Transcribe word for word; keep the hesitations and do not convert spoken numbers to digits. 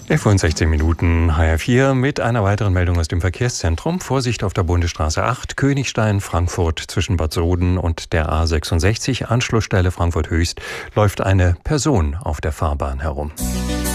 elf Uhr und sechzehn Minuten, H R vier mit einer weiteren Meldung aus dem Verkehrszentrum. Vorsicht auf der Bundesstraße acht, Königstein-Frankfurt zwischen Bad Soden und der A sechsundsechzig, Anschlussstelle Frankfurt Höchst, läuft eine Person auf der Fahrbahn herum.